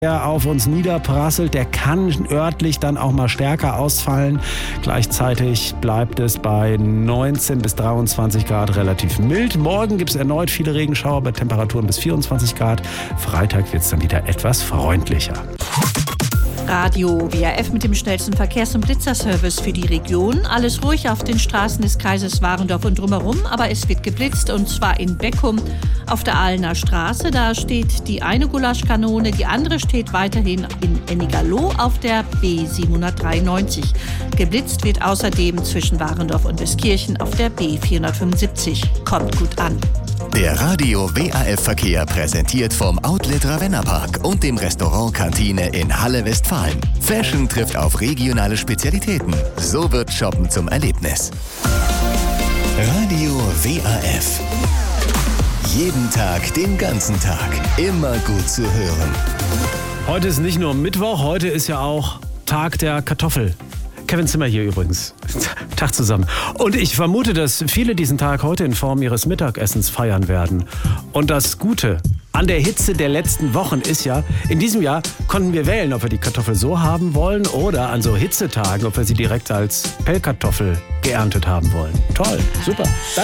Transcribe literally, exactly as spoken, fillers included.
der auf uns niederprasselt, der kann örtlich dann auch mal stärker ausfallen. Gleichzeitig bleibt es bei neunzehn bis dreiundzwanzig Grad relativ mild. Morgen gibt es erneut viele Regenschauer bei Temperaturen bis vierundzwanzig Grad. Freitag wird es dann wieder etwas freundlicher. Radio W R F mit dem schnellsten Verkehrs- und Blitzerservice für die Region. Alles ruhig auf den Straßen des Kreises Warendorf und drumherum, aber es wird geblitzt und zwar in Beckum auf der Ahlener Straße. Da steht die eine Gulaschkanone, die andere steht weiterhin in Ennigerloh auf der B siebenhundertdreiundneunzig. Geblitzt wird außerdem zwischen Warendorf und Westkirchen auf der B vierhundertfünfundsiebzig. Kommt gut an. Der Radio W A F-Verkehr präsentiert vom Outlet Ravenna-Park und dem Restaurant Kantine in Halle, Westfalen. Fashion trifft auf regionale Spezialitäten. So wird Shoppen zum Erlebnis. Radio W A F. Jeden Tag, den ganzen Tag. Immer gut zu hören. Heute ist nicht nur Mittwoch, heute ist ja auch Tag der Kartoffel. Kevin Zimmer hier übrigens. Tag zusammen. Und ich vermute, dass viele diesen Tag heute in Form ihres Mittagessens feiern werden. Und das Gute an der Hitze der letzten Wochen ist ja, in diesem Jahr konnten wir wählen, ob wir die Kartoffel so haben wollen oder an so Hitzetagen, ob wir sie direkt als Pellkartoffel geerntet haben wollen. Toll, super. Danke.